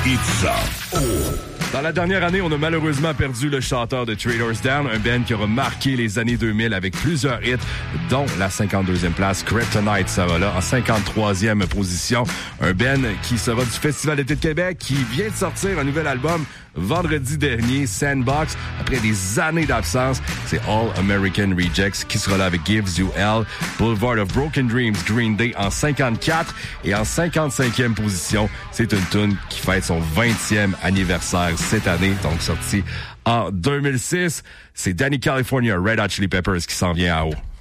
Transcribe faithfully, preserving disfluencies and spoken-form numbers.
Pizza. Oh. Dans la dernière année, on a malheureusement perdu le chanteur de Traders Down, un band qui aura marqué les années deux mille avec plusieurs hits, dont la cinquante-deuxième place, Kryptonite, ça va là, en cinquante-troisième position. Un band qui sera du Festival d'été de Québec, qui vient de sortir un nouvel album vendredi dernier, Sandbox. Après des années d'absence, c'est All American Rejects qui sera là avec Gives You Hell. Boulevard of Broken Dreams, Green Day en cinquante-quatre. Et en cinquante-cinquième position, c'est une tune qui fête son vingtième anniversaire cette année, donc sorti en deux mille six. C'est Danny California, Red Hot Chili Peppers qui s'en vient à haut.